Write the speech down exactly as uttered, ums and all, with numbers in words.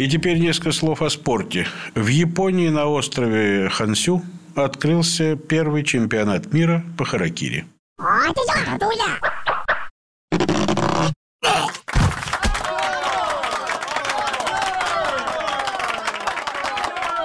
И теперь несколько слов о спорте. В Японии на острове Хонсю открылся первый чемпионат мира по харакири.